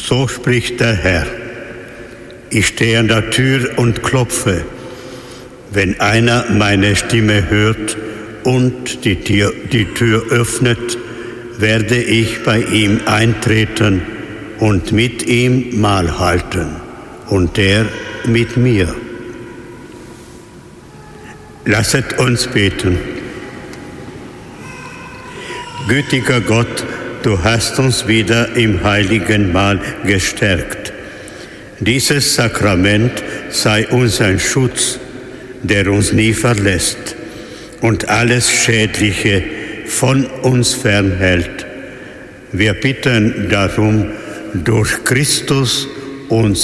So spricht der Herr. Ich stehe an der Tür und klopfe. Wenn einer meine Stimme hört und die Tür öffnet, werde ich bei ihm eintreten und mit ihm Mahl halten und er mit mir. Lasset uns beten. Gütiger Gott, du hast uns wieder im heiligen Mahl gestärkt. Dieses Sakrament sei uns ein Schutz, der uns nie verlässt und alles Schädliche von uns fernhält. Wir bitten darum durch Christus,